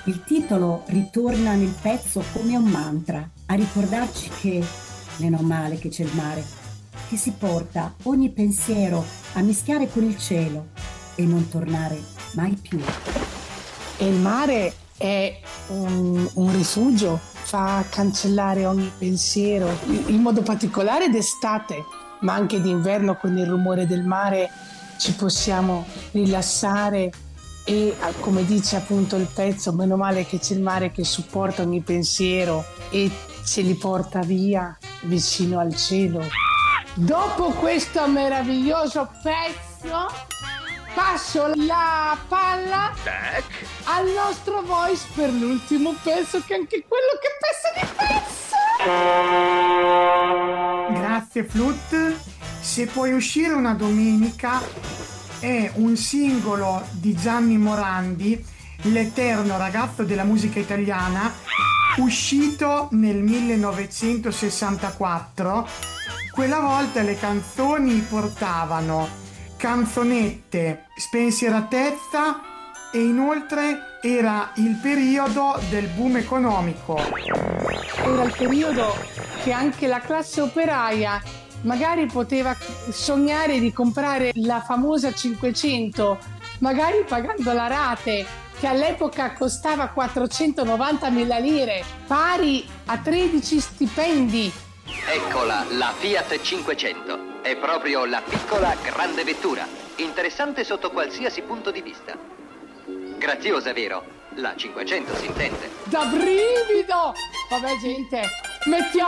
Il titolo ritorna nel pezzo come un mantra, a ricordarci che, meno male che c'è il mare, che si porta ogni pensiero a mischiare con il cielo e non tornare mai più. E il mare è un rifugio, fa cancellare ogni pensiero, in modo particolare d'estate, ma anche d'inverno con il rumore del mare ci possiamo rilassare e, come dice appunto il pezzo, meno male che c'è il mare che supporta ogni pensiero e ce li porta via vicino al cielo. Dopo questo meraviglioso pezzo passo la palla al nostro voice per l'ultimo pezzo, che è anche quello che pezza di pezzo. Grazie Flut. Se puoi uscire una domenica è un singolo di Gianni Morandi, l'eterno ragazzo della musica italiana, uscito nel 1964. Quella volta le canzoni portavano canzonette, spensieratezza e inoltre era il periodo del boom economico. Era il periodo che anche la classe operaia magari poteva sognare di comprare la famosa 500, magari pagando la rate, che all'epoca costava 490.000 lire, pari a 13 stipendi. Eccola, la Fiat 500. È proprio la piccola grande vettura. Interessante sotto qualsiasi punto di vista. Graziosa, vero? La 500 si intende. Da brivido! Vabbè gente, mettiamo